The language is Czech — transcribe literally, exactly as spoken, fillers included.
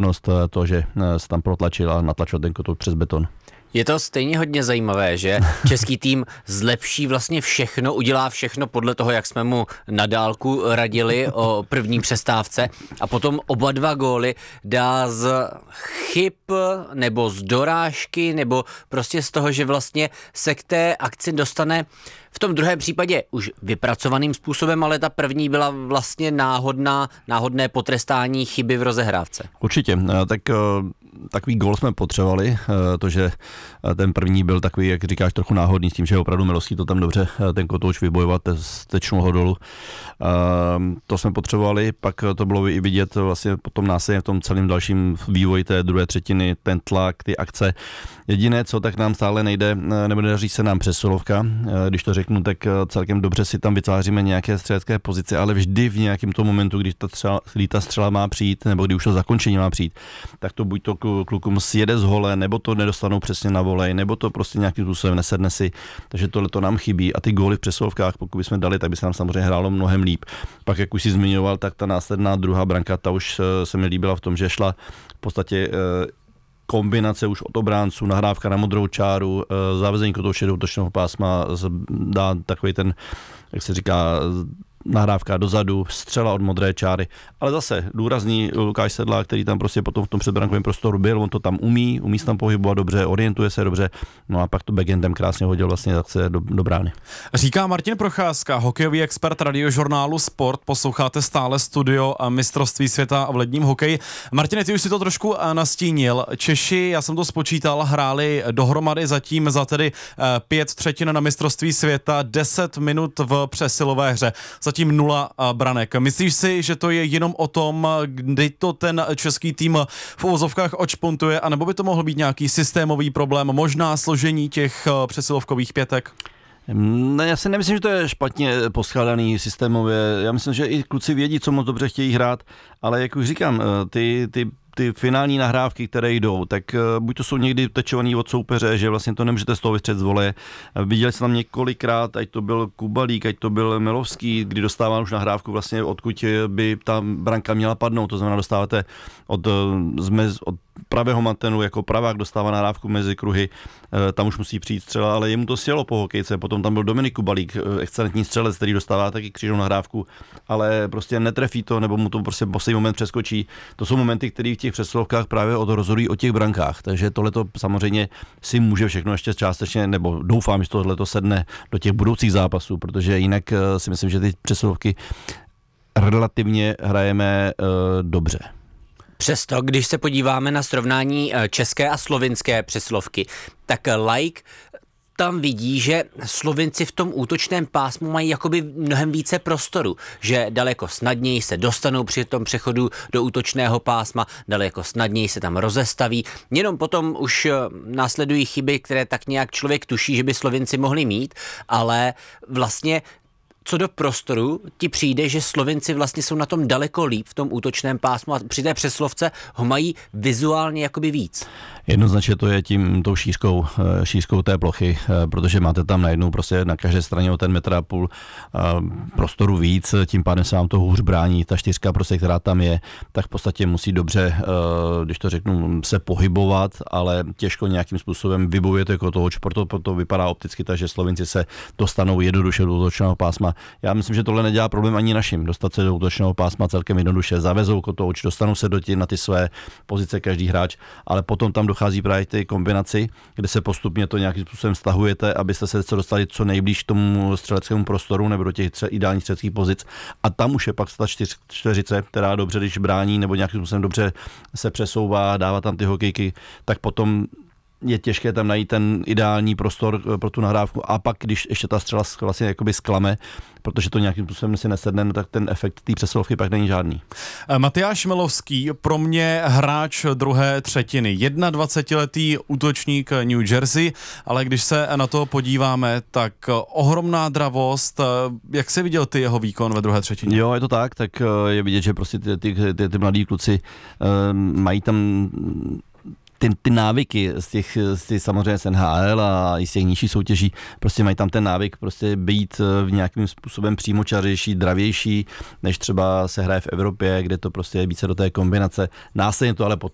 zkušenost to, že se tam protlačil a natlačil ten kotouč přes beton. Je to stejně hodně zajímavé, že český tým zlepší vlastně všechno, udělá všechno podle toho, jak jsme mu na dálku radili o první přestávce a potom oba dva góly dá z chyb nebo z dorážky nebo prostě z toho, že vlastně se k té akci dostane v tom druhém případě už vypracovaným způsobem, ale ta první byla vlastně náhodná, náhodné potrestání chyby v rozehrávce. Určitě, tak takový gól jsme potřebovali, to, že ten první byl takový, jak říkáš, trochu náhodný, s tím, že opravdu Milovský to tam dobře ten kotouč vybojovat, stečnul ho dolů. To jsme potřebovali, pak to bylo i vidět vlastně potom následně v tom celém dalším vývoji té druhé třetiny, ten tlak, ty akce. Jediné, co tak nám stále nejde, nebo nedaří se nám přesilovka, když to řeknu, tak celkem dobře si tam vytváříme nějaké střelecké pozice, ale vždy v nějakém tom momentu, když ta střela, kdy ta střela má přijít, nebo když už to zakončení má přijít, tak to buď to klukům sjede z hole, nebo to nedostanou přesně na volej, nebo to prostě nějakým způsobem nesedne si, takže tohle to nám chybí a ty góly v přesilovkách, pokud bychom dali, tak by se nám samozřejmě hrálo mnohem líp. Pak, jak už si zmiňoval, tak ta následná druhá branka, ta už se mi líbila v tom, že šla v podstatě kombinace už od obránců, nahrávka na modrou čáru, závezení kotouče do útočného pásma, dá takový ten, jak se říká, nahrávka dozadu, střela od modré čáry, ale zase důrazný Lukáš Sedlák, který tam prostě potom v tom předbrankovém prostoru byl, on to tam umí, umí se tam pohybovat dobře, orientuje se dobře, no a pak to backendem krásně hodil vlastně zase do, do brány. Říká Martin Procházka, hokejový expert radiožurnálu Sport, posloucháte stále studio a mistrovství světa v ledním hokeji. Martine, ty už si to trošku nastínil. Češi, já jsem to spočítal, hráli dohromady zatím za tedy pět třetin na mistrovství světa, deset minut v přesilové hře. Zatím nula branek. Myslíš si, že to je jenom o tom, kdy to ten český tým v uvozovkách odšpontuje, anebo by to mohl být nějaký systémový problém, možná složení těch přesilovkových pětek? Ne, já si nemyslím, že to je špatně poskládaný systémově. Já myslím, že i kluci vědí, co moc dobře chtějí hrát, ale jak už říkám, ty, ty ty finální nahrávky, které jdou, tak buď to jsou někdy tečovaný od soupeře, že vlastně to nemůžete z toho vystřelit z voleje. Viděli jsme tam několikrát, ať to byl Kubalík, ať to byl Milovský, kdy dostává už nahrávku vlastně odkud by ta branka měla padnout, to znamená dostáváte od, zmez, od pravého mantenu, jako pravák dostává nahrávku mezi kruhy, tam už musí přijít střela, ale jemu to sjelo po hokejce, potom tam byl Dominik Kubalík, excelentní střelec, který dostává taky křížnou nahrávku, ale prostě netrefí to, nebo mu to prostě poslední moment přeskočí. To jsou momenty, které v těch přesilovkách právě rozhodují o těch brankách, takže tohleto samozřejmě si může všechno ještě částečně, nebo doufám, že tohleto sedne do těch budoucích zápasů, protože jinak si myslím, že ty přesilovky relativně hrajeme uh, dobře. Přesto, když se podíváme na srovnání české a slovinské přesilovky, tak like tam vidí, že Slovinci v tom útočném pásmu mají jakoby mnohem více prostoru, že daleko snadněji se dostanou při tom přechodu do útočného pásma, daleko snadněji se tam rozestaví, jenom potom už následují chyby, které tak nějak člověk tuší, že by Slovinci mohli mít, ale vlastně co do prostoru ti přijde, že Slovinci vlastně jsou na tom daleko líp v tom útočném pásmu a při té přeslovce ho mají vizuálně jakoby víc. Jednoznačně to je tím tou šířkou, šířkou té plochy, protože máte tam najednou prostě na každé straně o ten metr a půl prostoru víc, tím pádem se vám to hůř brání, ta čtyřka prostě, která tam je, tak v podstatě musí dobře, když to řeknu, se pohybovat, ale těžko nějakým způsobem vybojujete jako toho, proto, proto vypadá opticky tak, že Slovinci se dostanou jednoduše do útočného pásma. Já myslím, že tohle nedělá problém ani našim, dostat se do útočného pásma celkem jednoduše, zavezou kotouč, dostanou se do tě, na ty své pozice každý hráč, ale potom tam dochází právě ty kombinaci, kde se postupně to nějakým způsobem stahujete, abyste se dostali co nejblíž k tomu střeleckému prostoru nebo do těch tře- ideálních střeleckých pozic. A tam už je pak ta čtyř, čtyřice, která dobře, když brání nebo nějakým způsobem dobře se přesouvá, dává tam ty hokejky, tak potom je těžké tam najít ten ideální prostor pro tu nahrávku a pak, když ještě ta střela vlastně jakoby sklame, protože to nějakým způsobem si nesedne, no tak ten efekt té přesilovky pak není žádný. Matyáš Milovský, pro mě hráč druhé třetiny, dvacetiletý útočník New Jersey, ale když se na to podíváme, tak ohromná dravost. Jak jsi viděl ty jeho výkon ve druhé třetině? Jo, je to tak, tak je vidět, že prostě ty, ty, ty, ty mladí kluci um, mají tam Ty, ty návyky z těch, z těch samozřejmě z N H L a i z těch nižších soutěží, prostě mají tam ten návyk prostě být v nějakým způsobem přímočařejší, dravější, než třeba se hraje v Evropě, kde to prostě je více do té kombinace. Následně to ale